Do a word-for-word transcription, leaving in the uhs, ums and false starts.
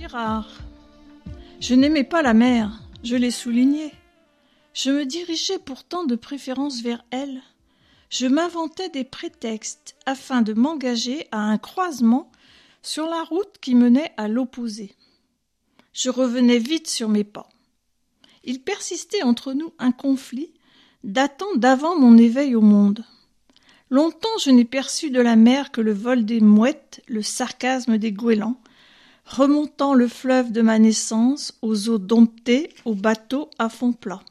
rare. Je n'aimais pas la mer, je l'ai souligné. Je me dirigeais pourtant de préférence vers elle. Je m'inventais des prétextes afin de m'engager à un croisement sur la route qui menait à l'opposé. Je revenais vite sur mes pas. Il persistait entre nous un conflit datant d'avant mon éveil au monde. Longtemps je n'ai perçu de la mer que le vol des mouettes, le sarcasme des goélands, remontant le fleuve de ma naissance aux eaux domptées, aux bateaux à fond plat.